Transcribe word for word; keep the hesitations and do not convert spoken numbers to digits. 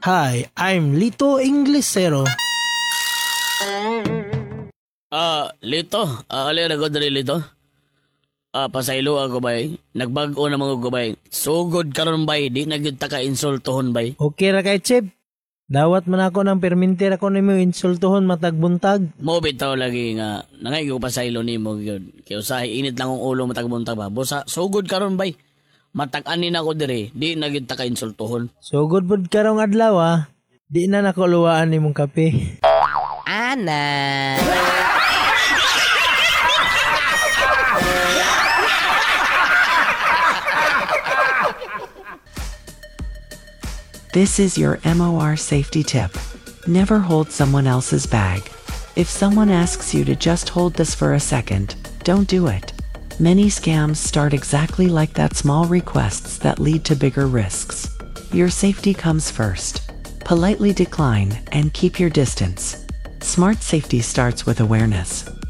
Hi, I'm Lito Inglesero. Ah, Lito. Ah, alin na ko dali, Lito. Ah, pasaylo ako bay. Nagbago na mga gubay. Sugod karon bay, di na gyud ta ka insultohon bay. Okay ra kay Chip. Dawat man ako ng permintir ako nimo insultuhon matag buntag. Mo bitaw lagi nga nangay ko pasaylo nimo gyud. Kay usahay init lang ang ulo matag buntag ba. Busa sugod karon bay. Matag-ani na ko dire, di na gyud ta ka insultohon. Sugod pud karong adlaw ah. Di na nakuluwaan nimong kape. Ana. This is your M O R safety tip. Never hold someone else's bag. If someone asks you to just hold this for a second, don't do it. Many scams start exactly like that, small requests that lead to bigger risks. Your safety comes first. Politely decline and keep your distance. Smart safety starts with awareness.